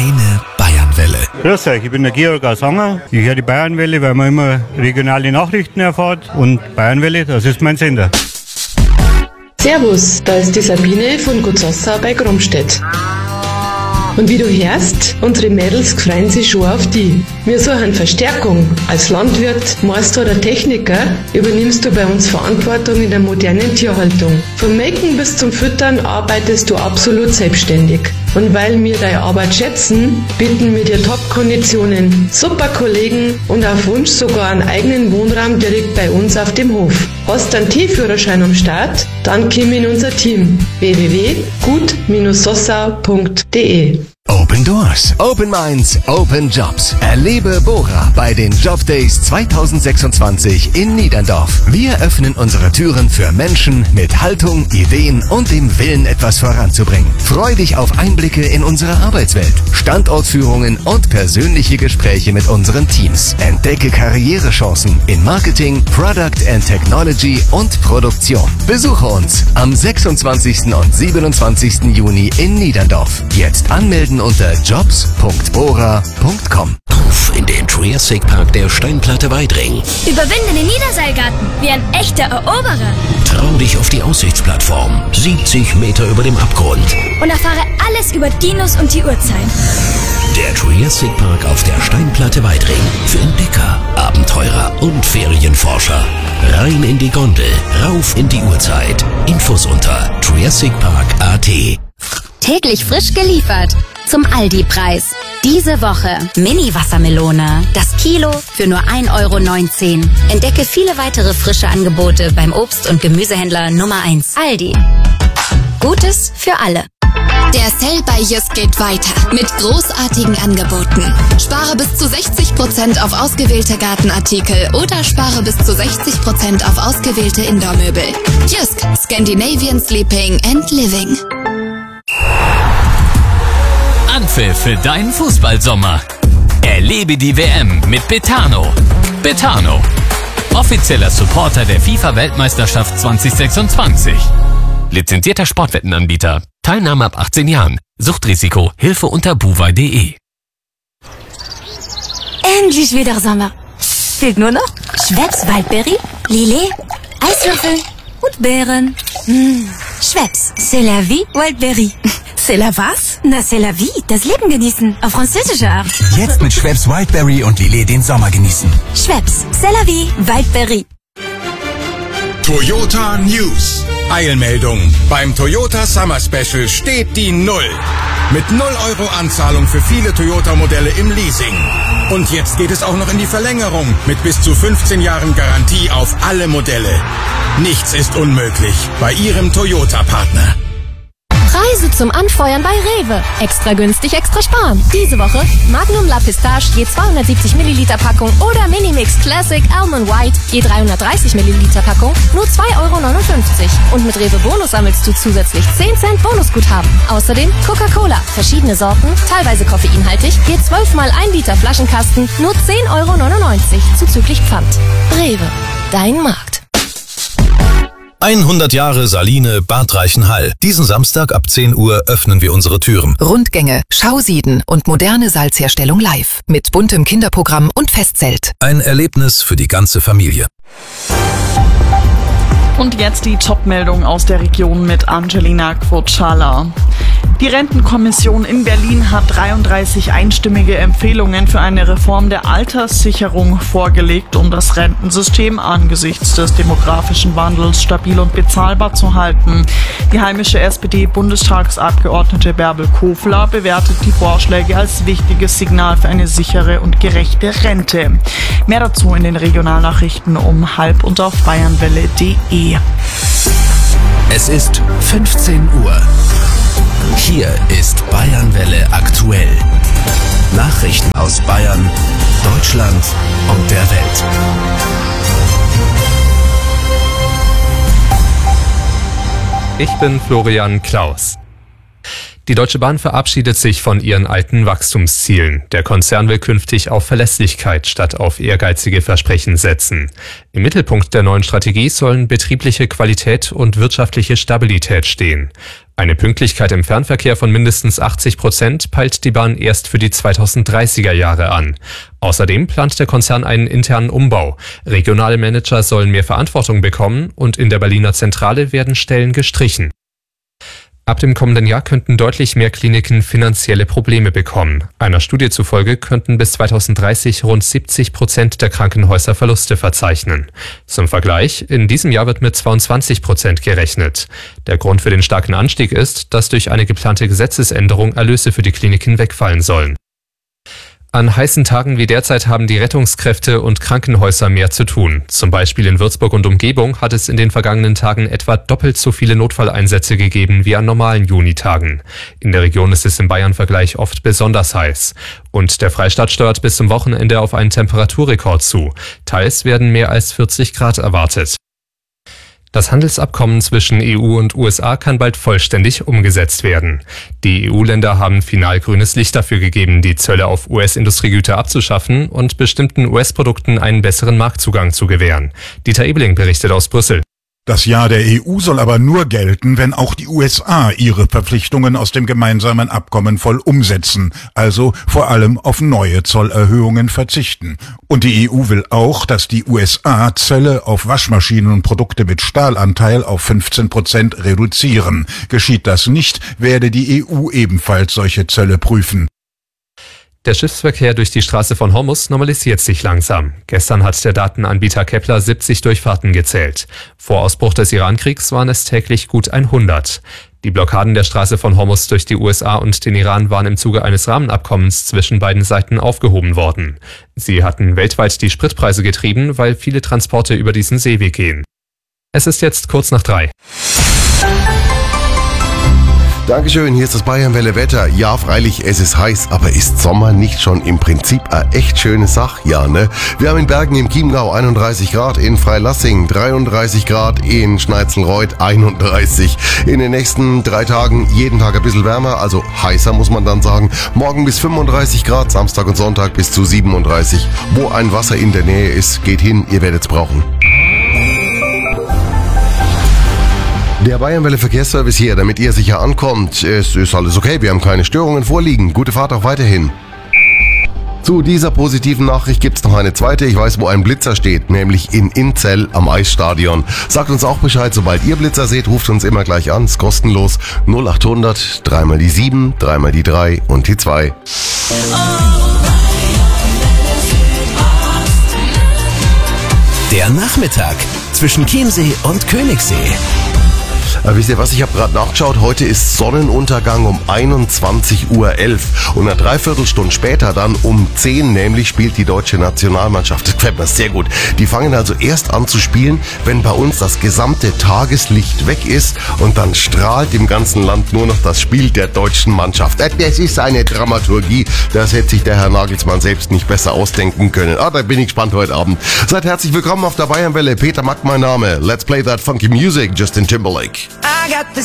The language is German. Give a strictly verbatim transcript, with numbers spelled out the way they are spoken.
Deine Bayernwelle. Grüß euch, ich bin der Georg aus Anger. Ich höre die Bayernwelle, weil man immer regionale Nachrichten erfährt. Und Bayernwelle, das ist mein Sender. Servus, da ist die Sabine von Gutzossa bei Gromstedt. Und wie du hörst, unsere Mädels freuen sich schon auf die. Wir suchen Verstärkung. Als Landwirt, Meister oder Techniker übernimmst du bei uns Verantwortung in der modernen Tierhaltung. Vom Melken bis zum Füttern arbeitest du absolut selbstständig. Und weil wir deine Arbeit schätzen, bieten wir dir Top-Konditionen, super Kollegen und auf Wunsch sogar einen eigenen Wohnraum direkt bei uns auf dem Hof. Hast du einen Tierführerschein am Start? Dann komm in unser Team. w w w punkt gut sossa punkt d e Open Doors, Open Minds, Open Jobs. Erlebe Bora bei den Job Days zweitausendsechsundzwanzig in Niederndorf. Wir öffnen unsere Türen für Menschen mit Haltung, Ideen und dem Willen, etwas voranzubringen. Freu dich auf Einblicke in unsere Arbeitswelt, Standortführungen und persönliche Gespräche mit unseren Teams. Entdecke Karrierechancen in Marketing, Product and Technology und Produktion. Besuche uns am sechsundzwanzigsten und siebenundzwanzigsten Juni in Niederndorf. Jetzt anmelden unter jobs punkt bora punkt com. Auf in den Triassic Park der Steinplatte Weidring. Überwinde den Niederseilgarten wie ein echter Eroberer. Trau dich auf die Aussichtsplattform, siebzig Meter über dem Abgrund. Und erfahre alles über Dinos und die Urzeit. Der Triassic Park auf der Steinplatte Weidring. Für Entdecker, Abenteurer und Ferienforscher. Rein in die Gondel, rauf in die Urzeit. Infos unter triassic park punkt a t. Täglich frisch geliefert. Zum Aldi-Preis. Diese Woche Mini-Wassermelone. Das Kilo für nur ein Euro neunzehn. Entdecke viele weitere frische Angebote beim Obst- und Gemüsehändler Nummer eins. Aldi. Gutes für alle. Der Sale bei Jysk geht weiter mit großartigen Angeboten. Spare bis zu sechzig Prozent auf ausgewählte Gartenartikel oder spare bis zu sechzig Prozent auf ausgewählte Indoor-Möbel. Jysk, Scandinavian Sleeping and Living. Anpfiff für deinen Fußballsommer. Erlebe die W M mit Betano. Betano, offizieller Supporter der FIFA-Weltmeisterschaft zwanzig sechsundzwanzig. Lizenzierter Sportwettenanbieter. Teilnahme ab achtzehn Jahren. Suchtrisiko. Hilfe unter buwei punkt de. Endlich wieder Sommer. Fehlt nur noch Schweppes Waldbeere, Lillet, Eiswürfel und Beeren. Mmh. Schweppes, c'est la vie, Waldbeere. C'est la was? Na, c'est la vie, das Leben genießen. Auf französische Art. Jetzt mit Schweppes Wildberry und Lillet den Sommer genießen. Schweppes, c'est la vie, Waldbeere. Toyota News. Eilmeldung. Beim Toyota Summer Special steht die Null. Mit null Euro Anzahlung für viele Toyota-Modelle im Leasing. Und jetzt geht es auch noch in die Verlängerung mit bis zu fünfzehn Jahren Garantie auf alle Modelle. Nichts ist unmöglich bei Ihrem Toyota-Partner. Preise zum Anfeuern bei Rewe. Extra günstig, extra sparen. Diese Woche Magnum La Pistache je zweihundertsiebzig Milliliter Packung oder Minimix Classic Almond White je dreihundertdreißig Milliliter Packung nur zwei Euro neunundfünfzig. Und mit Rewe Bonus sammelst du zusätzlich zehn Cent Bonusguthaben. Außerdem Coca-Cola, verschiedene Sorten, teilweise koffeinhaltig, je zwölf mal ein Liter Flaschenkasten nur zehn Euro neunundneunzig zuzüglich Pfand. Rewe, dein Markt. hundert Jahre Saline Bad Reichenhall. Diesen Samstag ab zehn Uhr öffnen wir unsere Türen. Rundgänge, Schausieden und moderne Salzherstellung live. Mit buntem Kinderprogramm und Festzelt. Ein Erlebnis für die ganze Familie. Und jetzt die Top-Meldung aus der Region mit Angelina Quotschala. Die Rentenkommission in Berlin hat dreiunddreißig einstimmige Empfehlungen für eine Reform der Alterssicherung vorgelegt, um das Rentensystem angesichts des demografischen Wandels stabil und bezahlbar zu halten. Die heimische S P D-Bundestagsabgeordnete Bärbel Kofler bewertet die Vorschläge als wichtiges Signal für eine sichere und gerechte Rente. Mehr dazu in den Regionalnachrichten um halb und auf bayernwelle punkt de. Es ist fünfzehn Uhr. Hier ist Bayernwelle aktuell. Nachrichten aus Bayern, Deutschland und der Welt. Ich bin Florian Klaus. Die Deutsche Bahn verabschiedet sich von ihren alten Wachstumszielen. Der Konzern will künftig auf Verlässlichkeit statt auf ehrgeizige Versprechen setzen. Im Mittelpunkt der neuen Strategie sollen betriebliche Qualität und wirtschaftliche Stabilität stehen. Eine Pünktlichkeit im Fernverkehr von mindestens achtzig Prozent peilt die Bahn erst für die zweitausenddreißiger Jahre an. Außerdem plant der Konzern einen internen Umbau. Regionale Manager sollen mehr Verantwortung bekommen und in der Berliner Zentrale werden Stellen gestrichen. Ab dem kommenden Jahr könnten deutlich mehr Kliniken finanzielle Probleme bekommen. Einer Studie zufolge könnten bis zweitausenddreißig rund siebzig Prozent der Krankenhäuser Verluste verzeichnen. Zum Vergleich, in diesem Jahr wird mit zweiundzwanzig Prozent gerechnet. Der Grund für den starken Anstieg ist, dass durch eine geplante Gesetzesänderung Erlöse für die Kliniken wegfallen sollen. An heißen Tagen wie derzeit haben die Rettungskräfte und Krankenhäuser mehr zu tun. Zum Beispiel in Würzburg und Umgebung hat es in den vergangenen Tagen etwa doppelt so viele Notfalleinsätze gegeben wie an normalen Junitagen. In der Region ist es im Bayern-Vergleich oft besonders heiß. Und der Freistaat steuert bis zum Wochenende auf einen Temperaturrekord zu. Teils werden mehr als vierzig Grad erwartet. Das Handelsabkommen zwischen E U und U S A kann bald vollständig umgesetzt werden. Die E U-Länder haben final grünes Licht dafür gegeben, die Zölle auf U S-Industriegüter abzuschaffen und bestimmten U S-Produkten einen besseren Marktzugang zu gewähren. Dieter Ebeling berichtet aus Brüssel. Das Ja der E U soll aber nur gelten, wenn auch die U S A ihre Verpflichtungen aus dem gemeinsamen Abkommen voll umsetzen, also vor allem auf neue Zollerhöhungen verzichten. Und die E U will auch, dass die U S A Zölle auf Waschmaschinen und Produkte mit Stahlanteil auf fünfzehn Prozent reduzieren. Geschieht das nicht, werde die E U ebenfalls solche Zölle prüfen. Der Schiffsverkehr durch die Straße von Hormuz normalisiert sich langsam. Gestern hat der Datenanbieter Kepler siebzig Durchfahrten gezählt. Vor Ausbruch des Irankriegs waren es täglich gut hundert. Die Blockaden der Straße von Hormuz durch die U S A und den Iran waren im Zuge eines Rahmenabkommens zwischen beiden Seiten aufgehoben worden. Sie hatten weltweit die Spritpreise getrieben, weil viele Transporte über diesen Seeweg gehen. Es ist jetzt kurz nach drei. Dankeschön, hier ist das Bayernwelle Wetter. Ja, freilich, es ist heiß, aber ist Sommer nicht schon im Prinzip eine echt schöne Sache? Ja, ne? Wir haben in Bergen im Chiemgau einunddreißig Grad, in Freilassing dreiunddreißig Grad, in Schneitzelreuth einunddreißig. In den nächsten drei Tagen jeden Tag ein bisschen wärmer, also heißer muss man dann sagen. Morgen bis fünfunddreißig Grad, Samstag und Sonntag bis zu siebenunddreißig. Wo ein Wasser in der Nähe ist, geht hin, ihr werdet's brauchen. Der Bayernwelle Verkehrsservice hier, damit ihr sicher ankommt. Es ist alles okay, wir haben keine Störungen vorliegen. Gute Fahrt auch weiterhin. Zu dieser positiven Nachricht gibt's noch eine zweite. Ich weiß, wo ein Blitzer steht, nämlich in Inzell am Eisstadion. Sagt uns auch Bescheid, sobald ihr Blitzer seht, ruft uns immer gleich an. Ist kostenlos. null achthundert, dreimal die sieben, dreimal die drei und die zwei. Der Nachmittag zwischen Chiemsee und Königssee. Aber wisst ihr was, ich habe gerade nachgeschaut, heute ist Sonnenuntergang um einundzwanzig Uhr elf und eine Dreiviertelstunde später dann um zehn nämlich spielt die deutsche Nationalmannschaft. Das gefällt mir sehr gut. Die fangen also erst an zu spielen, wenn bei uns das gesamte Tageslicht weg ist und dann strahlt im ganzen Land nur noch das Spiel der deutschen Mannschaft. Das ist eine Dramaturgie, das hätte sich der Herr Nagelsmann selbst nicht besser ausdenken können. Ah, da bin ich gespannt heute Abend. Seid herzlich willkommen auf der Bayernwelle. Peter Mack mein Name. Let's play that funky music, Justin Timberlake. I got the